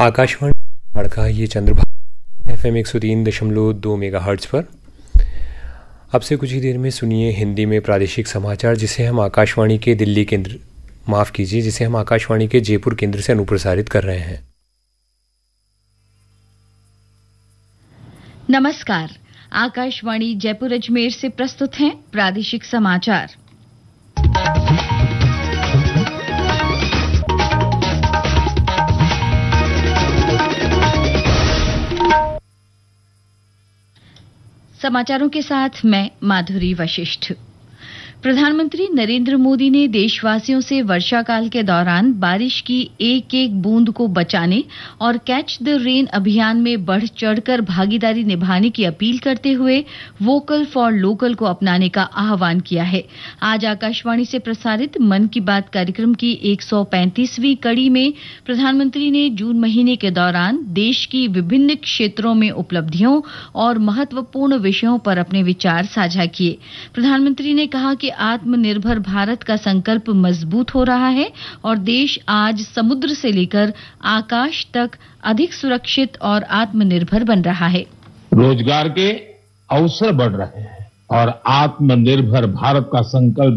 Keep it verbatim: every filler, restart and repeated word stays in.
आकाशवाणी का ये Chandrabhaga F M एक सौ तीन दशमलव दो मेगा हर्ट्ज पर। अब से कुछ ही देर में सुनिए हिंदी में प्रादेशिक समाचार, जिसे हम आकाशवाणी के दिल्ली केंद्र माफ़ कीजिए जिसे हम आकाशवाणी के जयपुर केंद्र से अनुप्रसारित कर रहे हैं। नमस्कार, आकाशवाणी जयपुर अजमेर से प्रस्तुत हैं प्रादेशिक समाचार। समाचारों के साथ मैं माधुरी वशिष्ठ। प्रधानमंत्री नरेंद्र मोदी ने देशवासियों से वर्षा काल के दौरान बारिश की एक एक बूंद को बचाने और कैच द रेन अभियान में बढ़ चढ़कर भागीदारी निभाने की अपील करते हुए वोकल फॉर लोकल को अपनाने का आह्वान किया है। आज आकाशवाणी से प्रसारित मन की बात कार्यक्रम की एक सौ पैंतीसवीं कड़ी में प्रधानमंत्री ने जून महीने के दौरान देश की विभिन्न क्षेत्रों में उपलब्धियों और महत्वपूर्ण विषयों पर अपने विचार साझा किए। प्रधानमंत्री ने कहा कि आत्मनिर्भर भारत का संकल्प मजबूत हो रहा है और देश आज समुद्र से लेकर आकाश तक अधिक सुरक्षित और आत्मनिर्भर बन रहा है। रोजगार के अवसर बढ़ रहे हैं और आत्मनिर्भर भारत का संकल्प